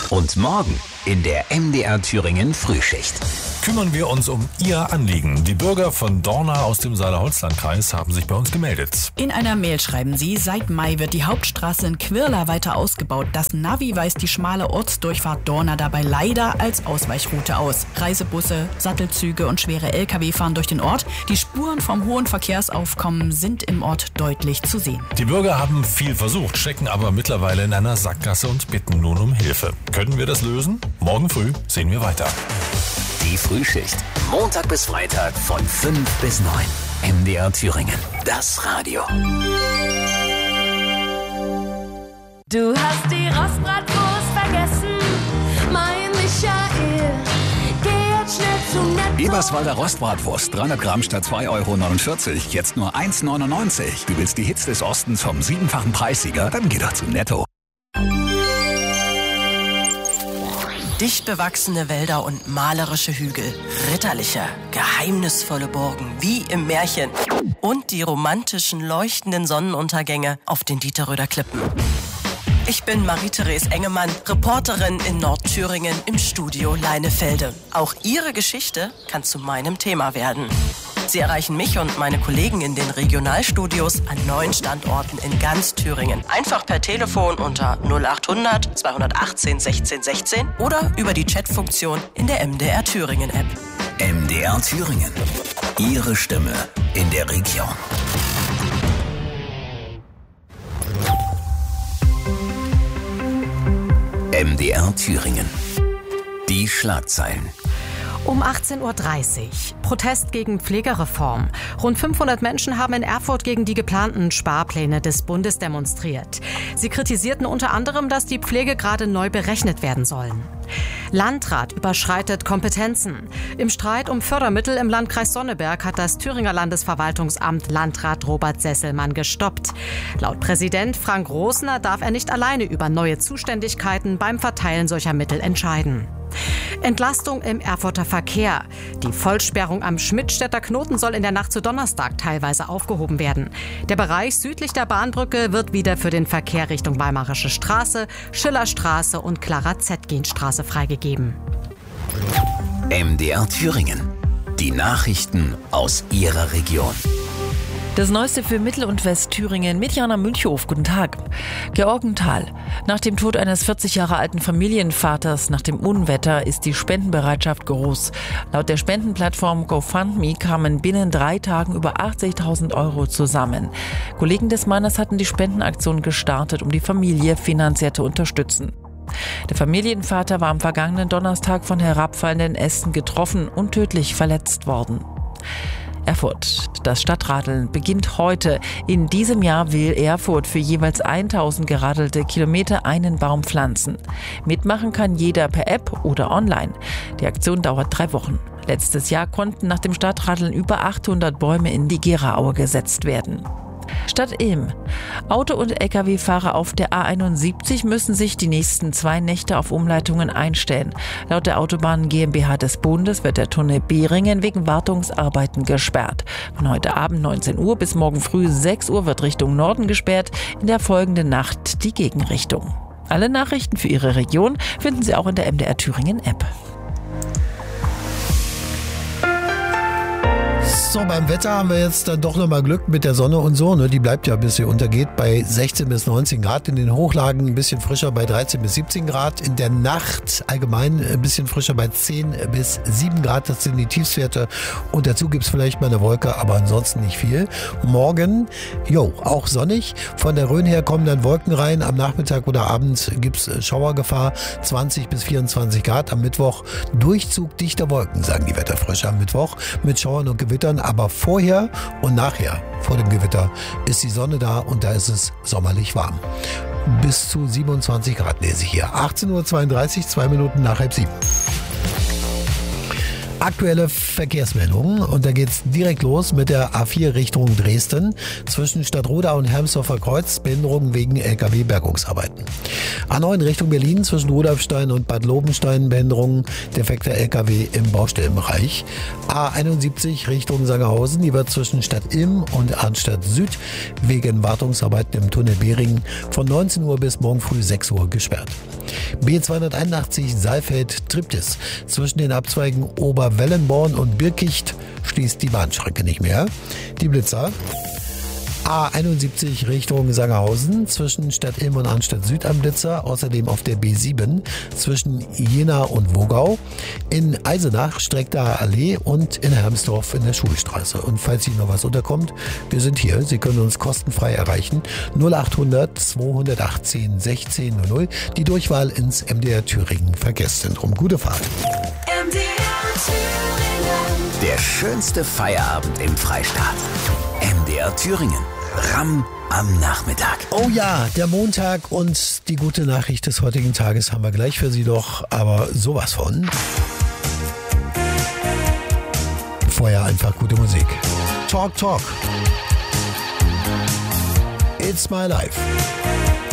Und morgen in der MDR Thüringen Frühschicht kümmern wir uns um Ihr Anliegen. Die Bürger von Dorna aus dem Saale-Holzland-Kreis haben sich bei uns gemeldet. In einer Mail schreiben sie, seit Mai wird die Hauptstraße in Quirla weiter ausgebaut. Das Navi weist die schmale Ortsdurchfahrt Dorna dabei leider als Ausweichroute aus. Reisebusse, Sattelzüge und schwere Lkw fahren durch den Ort. Die Spuren vom hohen Verkehrsaufkommen sind im Ort deutlich zu sehen. Die Bürger haben viel versucht, stecken aber mittlerweile in einer Sackgasse und bitten nun um Hilfe. Können wir das lösen? Morgen früh sehen wir weiter. Die Frühschicht. Montag bis Freitag von 5 bis 9. MDR Thüringen. Das Radio. Du hast die Rostbratwurst vergessen, mein Michael. Geh jetzt schnell zum Netto. Eberswalder Rostbratwurst, 300 Gramm statt 2,49 €. Jetzt nur 1,99 €. Du willst die Hits des Ostens vom 7-fachen Preissieger? Dann geh doch zu Netto. Dicht bewachsene Wälder und malerische Hügel, ritterliche, geheimnisvolle Burgen, wie im Märchen. Und die romantischen, leuchtenden Sonnenuntergänge auf den Dieterröder Klippen. Ich bin Marie-Therese Engemann, Reporterin in Nordthüringen im Studio Leinefelde. Auch Ihre Geschichte kann zu meinem Thema werden. Sie erreichen mich und meine Kollegen in den Regionalstudios an 9 Standorten in ganz Thüringen. Einfach per Telefon unter 0800 218 16 16 oder über die Chatfunktion in der MDR Thüringen App. MDR Thüringen. Ihre Stimme in der Region. MDR Thüringen. Die Schlagzeilen. Um 18:30 Uhr. Protest gegen Pflegereform. Rund 500 Menschen haben in Erfurt gegen die geplanten Sparpläne des Bundes demonstriert. Sie kritisierten unter anderem, dass die Pflegegrade neu berechnet werden sollen. Landrat überschreitet Kompetenzen. Im Streit um Fördermittel im Landkreis Sonneberg hat das Thüringer Landesverwaltungsamt Landrat Robert Sesselmann gestoppt. Laut Präsident Frank Rosner darf er nicht alleine über neue Zuständigkeiten beim Verteilen solcher Mittel entscheiden. Entlastung im Erfurter Verkehr. Die Vollsperrung am Schmidtstädter Knoten soll in der Nacht zu Donnerstag teilweise aufgehoben werden. Der Bereich südlich der Bahnbrücke wird wieder für den Verkehr Richtung Weimarische Straße, Schillerstraße und Clara-Zetkin-Straße freigegeben. MDR Thüringen. Die Nachrichten aus Ihrer Region. Das Neueste für Mittel- und Westthüringen mit Jana Münchow. Guten Tag. Georgenthal. Nach dem Tod eines 40 Jahre alten Familienvaters nach dem Unwetter ist die Spendenbereitschaft groß. Laut der Spendenplattform GoFundMe kamen binnen 3 Tagen über 80.000 € zusammen. Kollegen des Mannes hatten die Spendenaktion gestartet, um die Familie finanziell zu unterstützen. Der Familienvater war am vergangenen Donnerstag von herabfallenden Ästen getroffen und tödlich verletzt worden. Erfurt. Das Stadtradeln beginnt heute. In diesem Jahr will Erfurt für jeweils 1000 geradelte Kilometer einen Baum pflanzen. Mitmachen kann jeder per App oder online. Die Aktion dauert 3 Wochen. Letztes Jahr konnten nach dem Stadtradeln über 800 Bäume in die Geraue gesetzt werden. Stadt Ilm. Auto- und Lkw-Fahrer auf der A71 müssen sich die nächsten 2 Nächte auf Umleitungen einstellen. Laut der Autobahn GmbH des Bundes wird der Tunnel Beringen wegen Wartungsarbeiten gesperrt. Von heute Abend 19 Uhr bis morgen früh 6 Uhr wird Richtung Norden gesperrt, in der folgenden Nacht die Gegenrichtung. Alle Nachrichten für Ihre Region finden Sie auch in der MDR Thüringen App. So, beim Wetter haben wir jetzt dann doch nochmal Glück mit der Sonne und so. Ne? Die bleibt ja, bis sie untergeht, bei 16 bis 19 Grad. In den Hochlagen ein bisschen frischer bei 13 bis 17 Grad. In der Nacht allgemein ein bisschen frischer bei 10 bis 7 Grad. Das sind die Tiefstwerte. Und dazu gibt es vielleicht mal eine Wolke, aber ansonsten nicht viel. Morgen, auch sonnig. Von der Rhön her kommen dann Wolken rein. Am Nachmittag oder Abend gibt es Schauergefahr. 20 bis 24 Grad. Am Mittwoch Durchzug dichter Wolken, sagen die Wetterfrösche am Mittwoch. Mit Schauern und Gewittern. Aber vorher und nachher, vor dem Gewitter, ist die Sonne da und da ist es sommerlich warm. Bis zu 27 Grad lese ich hier. 18:32 Uhr, 2 Minuten nach 6:30. Aktuelle Verkehrsmeldungen und da geht's direkt los mit der A4 Richtung Dresden. Zwischen Stadtroda und Hermsdorfer Kreuz Behinderungen wegen LKW-Bergungsarbeiten. A9 Richtung Berlin zwischen Rudolfstein und Bad Lobenstein Behinderungen defekter LKW im Baustellenbereich. A71 Richtung Sangerhausen, die wird zwischen Stadt Ilm und Arnstadt Süd wegen Wartungsarbeiten im Tunnel Behringen von 19 Uhr bis morgen früh 6 Uhr gesperrt. B281 Saalfeld-Triptis zwischen den Abzweigen Oberwellenborn und Birkicht schließt die Bahnstrecke nicht mehr. Die Blitzer A71 Richtung Sangerhausen zwischen Stadt Ilm und Arnstadt Süd am Blitzer, außerdem auf der B7 zwischen Jena und Wogau, in Eisenach Streckdaher Allee und in Hermsdorf in der Schulstraße. Und falls Ihnen noch was unterkommt, wir sind hier, Sie können uns kostenfrei erreichen, 0800 218 1600, die Durchwahl ins MDR Thüringen Verkehrszentrum. Gute Fahrt. MDR Thüringen. Der schönste Feierabend im Freistaat. MDR Thüringen. Ram am Nachmittag. Oh ja, der Montag und die gute Nachricht des heutigen Tages haben wir gleich für Sie doch, aber sowas von. Vorher einfach gute Musik. Talk, talk. It's my life.